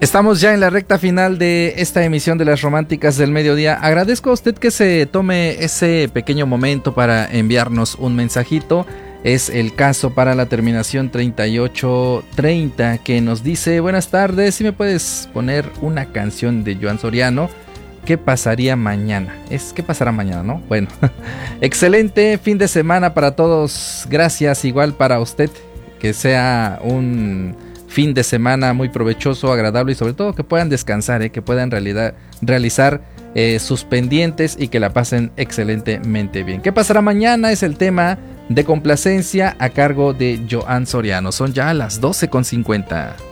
Estamos ya en la recta final de esta emisión de Las Románticas del Mediodía. Agradezco a usted que se tome ese pequeño momento para enviarnos un mensajito. Es el caso para la terminación 3830 que nos dice: buenas tardes, si me puedes poner una canción de Joan Soriano, ¿qué pasaría mañana? ¿Qué pasará mañana, no? Bueno, excelente fin de semana para todos. Gracias, igual para usted. Que sea un fin de semana muy provechoso, agradable y sobre todo que puedan descansar, que puedan realizar sus pendientes y que la pasen excelentemente bien. ¿Qué pasará mañana? Es el tema de complacencia a cargo de Joan Soriano. Son ya las 12:50.